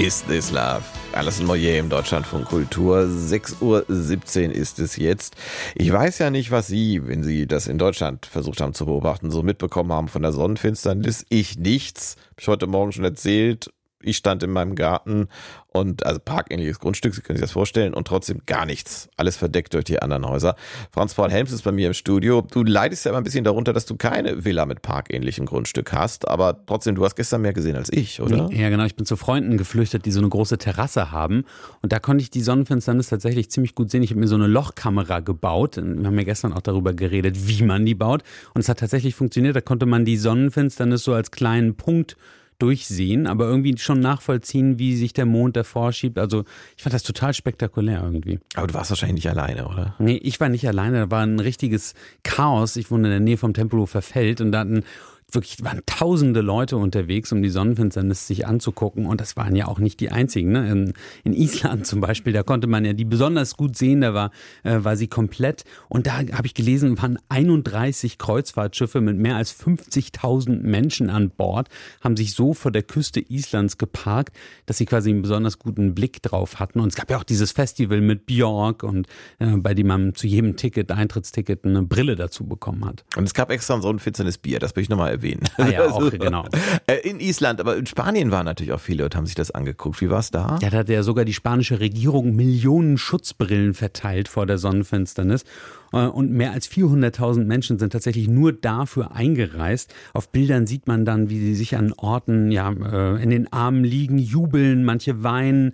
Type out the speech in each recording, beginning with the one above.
Ist This Love? Alison Moyet im Deutschlandfunk Kultur. 6:17 Uhr ist es jetzt. Ich weiß ja nicht, was Sie, wenn Sie das in Deutschland versucht haben zu beobachten, so mitbekommen haben von der Sonnenfinsternis. Ich nichts. Hab ich heute Morgen schon erzählt. Ich stand in meinem Garten und, also parkähnliches Grundstück, Sie können sich das vorstellen, und trotzdem gar nichts. Alles verdeckt durch die anderen Häuser. Franz-Paul Helms ist bei mir im Studio. Du leidest ja immer ein bisschen darunter, dass du keine Villa mit parkähnlichem Grundstück hast, aber trotzdem, du hast gestern mehr gesehen als ich, oder? Ja, genau. Ich bin zu Freunden geflüchtet, die so eine große Terrasse haben, und da konnte ich die Sonnenfinsternis tatsächlich ziemlich gut sehen. Ich habe mir so eine Lochkamera gebaut. Wir haben ja gestern auch darüber geredet, wie man die baut, und es hat tatsächlich funktioniert. Da konnte man die Sonnenfinsternis so als kleinen Punkt durchsehen, aber irgendwie schon nachvollziehen, wie sich der Mond davor schiebt. Also ich fand das total spektakulär irgendwie. Aber du warst wahrscheinlich nicht alleine, oder? Nee, ich war nicht alleine, da war ein richtiges Chaos. Ich wohne in der Nähe vom Tempelhofer Feld, und da waren tausende Leute unterwegs, um die Sonnenfinsternis sich anzugucken, und das waren ja auch nicht die einzigen. Ne? In Island zum Beispiel, da konnte man ja die besonders gut sehen, da war sie komplett, und da habe ich gelesen, waren 31 Kreuzfahrtschiffe mit mehr als 50.000 Menschen an Bord, haben sich so vor der Küste Islands geparkt, dass sie quasi einen besonders guten Blick drauf hatten, und es gab ja auch dieses Festival mit Björk, und bei dem man zu jedem Eintrittsticket eine Brille dazu bekommen hat. Und es gab extra ein Sonnenfinsternis-Bier, das will ich nochmal erwähnen. Ah ja, auch, genau. In Island, aber in Spanien waren natürlich auch viele und haben sich das angeguckt. Wie war es da? Ja, da hat ja sogar die spanische Regierung Millionen Schutzbrillen verteilt vor der Sonnenfinsternis. Und mehr als 400.000 Menschen sind tatsächlich nur dafür eingereist. Auf Bildern sieht man dann, wie sie sich an Orten in den Armen liegen, jubeln, manche weinen,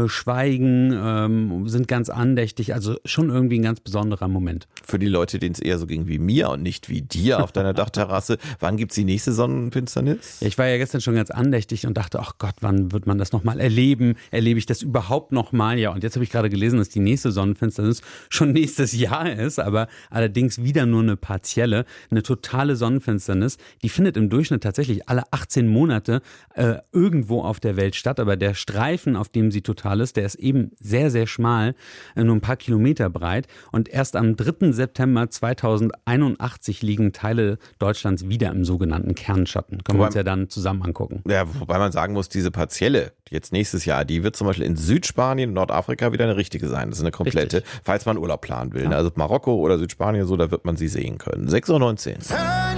schweigen, sind ganz andächtig. Also schon irgendwie ein ganz besonderer Moment. Für die Leute, denen es eher so ging wie mir und nicht wie dir auf deiner Dachterrasse, wann gibt's die nächste Sonnenfinsternis? Ja, ich war ja gestern schon ganz andächtig und dachte, ach Gott, wann wird man das nochmal erleben? Erlebe ich das überhaupt nochmal? Ja, und jetzt habe ich gerade gelesen, dass die nächste Sonnenfinsternis schon nächstes Jahr ist, aber allerdings wieder nur eine partielle, eine totale Sonnenfinsternis. Die findet im Durchschnitt tatsächlich alle 18 Monate irgendwo auf der Welt statt, aber der Streifen, auf dem sie total ist, der ist eben sehr, sehr schmal, nur ein paar Kilometer breit, und erst am 3. September 2081 liegen Teile Deutschlands wieder im sogenannten Kernschatten. Können wir uns ja dann zusammen angucken. Ja, wobei man sagen muss, diese partielle, jetzt nächstes Jahr, die wird zum Beispiel in Südspanien und Nordafrika wieder eine richtige sein. Das ist eine komplette, falls man Urlaub planen will. Ja. Also Marokko oder Südspanien, so, da wird man sie sehen können. 6:19 Uhr.